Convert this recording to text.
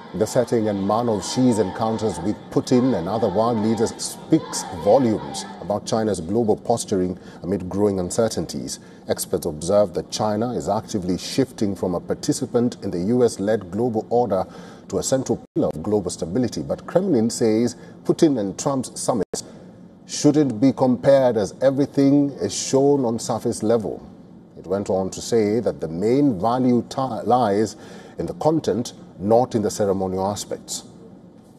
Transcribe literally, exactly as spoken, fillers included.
The setting and manner of Xi's encounters with Putin and other world leaders speaks volumes about China's global posturing amid growing uncertainties. Experts observe that China is actively shifting from a participant in the U S-led global order to a central pillar of global stability. But Kremlin says Putin and Trump's summits shouldn't be compared, as everything is shown on surface level. It went on to say that the main value lies in the content, not in the ceremonial aspects.